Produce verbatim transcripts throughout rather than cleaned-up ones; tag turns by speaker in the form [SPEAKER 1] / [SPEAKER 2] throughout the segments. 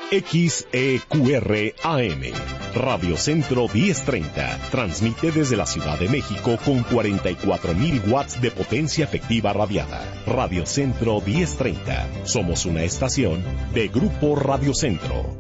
[SPEAKER 1] X E Q R A M, Radio Centro diez treinta, transmite desde la Ciudad de México con cuarenta y cuatro mil watts de potencia efectiva radiada. Radio Centro diez treinta, somos una estación de Grupo Radio Centro.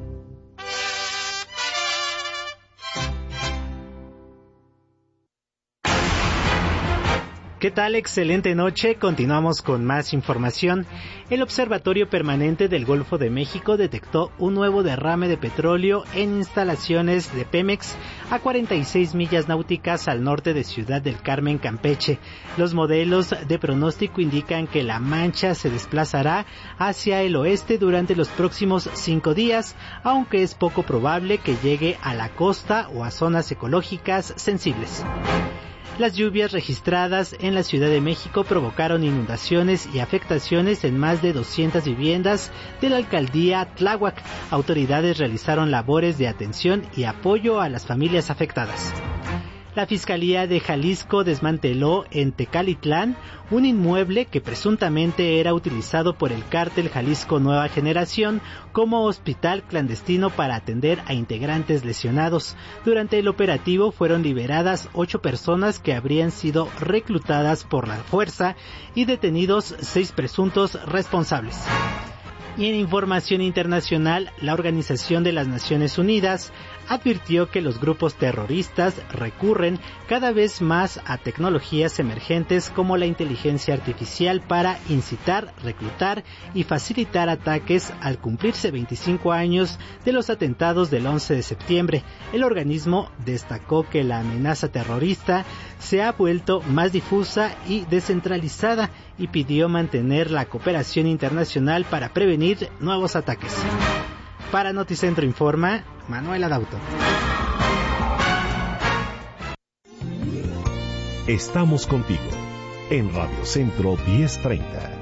[SPEAKER 2] ¿Qué tal? Excelente noche. Continuamos con más información. El Observatorio Permanente del Golfo de México detectó un nuevo derrame de petróleo en instalaciones de Pemex a cuarenta y seis millas náuticas al norte de Ciudad del Carmen, Campeche. Los modelos de pronóstico indican que la mancha se desplazará hacia el oeste durante los próximos cinco días, aunque es poco probable que llegue a la costa o a zonas ecológicas sensibles. Las lluvias registradas en la Ciudad de México provocaron inundaciones y afectaciones en más de doscientas viviendas de la alcaldía Tláhuac. Autoridades realizaron labores de atención y apoyo a las familias afectadas. La Fiscalía de Jalisco desmanteló en Tecalitlán un inmueble que presuntamente era utilizado por el cártel Jalisco Nueva Generación como hospital clandestino para atender a integrantes lesionados. Durante el operativo fueron liberadas ocho personas que habrían sido reclutadas por la fuerza y detenidos seis presuntos responsables. Y en información internacional, la Organización de las Naciones Unidas advirtió que los grupos terroristas recurren cada vez más a tecnologías emergentes como la inteligencia artificial para incitar, reclutar y facilitar ataques al cumplirse veinticinco años de los atentados del once de septiembre. El organismo destacó que la amenaza terrorista se ha vuelto más difusa y descentralizada y pidió mantener la cooperación internacional para prevenir nuevos ataques. Para Noticentro Informa, Manuel Adauto.
[SPEAKER 1] Estamos contigo en Radio Centro diez treinta.